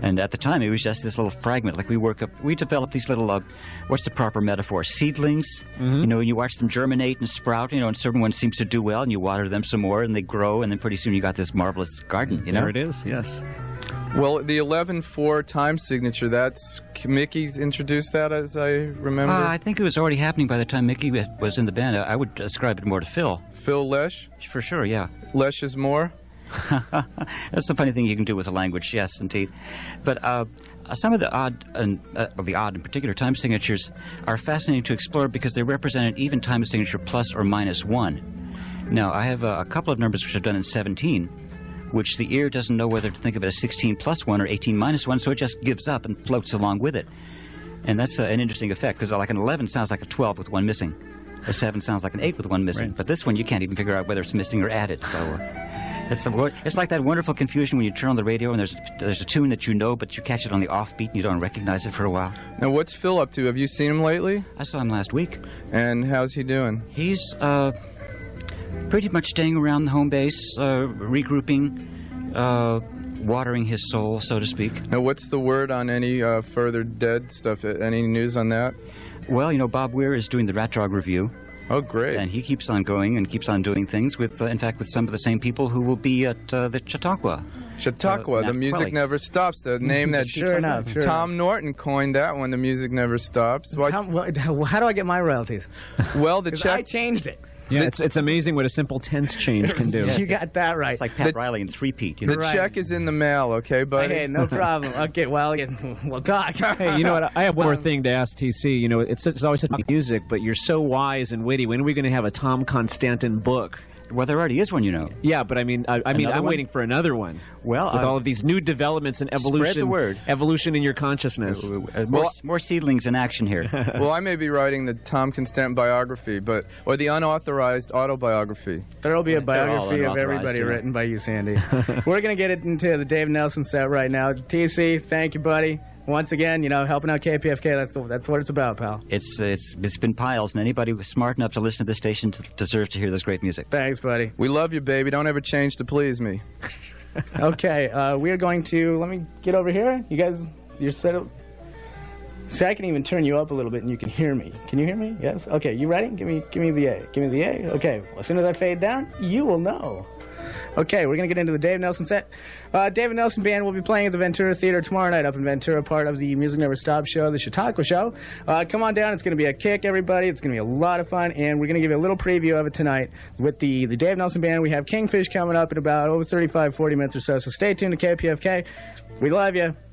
And at the time, it was just this little fragment. Like we developed these little, what's the proper metaphor? Seedlings. You know, you watch them germinate and sprout, you know, and certain ones seems to do well, and you water them some more, and they grow, and then pretty soon you got this marvelous garden, you know? There it is, yes. Well, the 11/4 time signature, that's Mickey introduced that, as I remember. I think it was already happening by the time Mickey was in the band. I would ascribe it more to Phil. Phil Lesh? For sure, yeah. Less is more? That's the funny thing you can do with a language, yes, indeed. But some of the odd and particular time signatures are fascinating to explore because they represent an even time signature plus or minus 1. Now, I have a couple of numbers which I've done in 17, which the ear doesn't know whether to think of it as 16 plus 1 or 18 minus 1, so it just gives up and floats along with it. And that's an interesting effect, because like an 11 sounds like a 12 with 1 missing. A 7 sounds like an 8 with 1 missing. Right. But this one, you can't even figure out whether it's missing or added. So it's like that wonderful confusion when you turn on the radio and there's a tune that you know, but you catch it on the offbeat and you don't recognize it for a while. Now, what's Phil up to? Have you seen him lately? I saw him last week. And how's he doing? He's pretty much staying around the home base, regrouping, watering his soul, so to speak. Now, what's the word on any further Dead stuff? Any news on that? Well, you know, Bob Weir is doing the Rat Dog Review. Oh, great. And he keeps on going and keeps on doing things with, in fact, with some of the same people who will be at the Chautauqua. Chautauqua, the music never stops. The name that sure enough. Tom Norton coined that one, the music never stops. How do I get my royalties? Well, the check... I changed it. Yeah, it's amazing what a simple tense change can do. Yes, you got that right. It's like Pat Riley in three-peat. You know? The check is in the mail, okay, buddy? Hey, no problem. Okay, well, we'll talk. Hey, you know what? I have one more thing to ask TC. You know, it's always about music, but you're so wise and witty. When are we going to have a Tom Constantin book? Well, there already is one, you know. Yeah, but I'm waiting for another one. Well, with all of these new developments and evolution, spread the word. Evolution in your consciousness. More seedlings in action here. Well, I may be writing the Tom Constantin biography, or the unauthorized autobiography. There'll be a biography of everybody written by you, Sandy. We're going to get into the Dave Nelson set right now. TC, thank you, buddy. Once again, you know, helping out KPFK, that's what it's about, pal. It's been piles, and anybody who's smart enough to listen to this station deserves to hear this great music. Thanks, buddy. We love you, baby. Don't ever change to please me. Okay, we're going to, let me get over here. You guys, you're set up. See, I can even turn you up a little bit and you can hear me. Can you hear me? Yes? Okay, you ready? Give me the A. Give me the A. Okay, well, as soon as I fade down, you will know. Okay, we're going to get into the Dave Nelson set. David Nelson Band will be playing at the Ventura Theater tomorrow night up in Ventura, part of the Music Never Stops show, the Chautauqua show. Come on down. It's going to be a kick, everybody. It's going to be a lot of fun, and we're going to give you a little preview of it tonight with the Dave Nelson Band. We have Kingfish coming up in about 35, 40 minutes or so, so stay tuned to KPFK. We love you.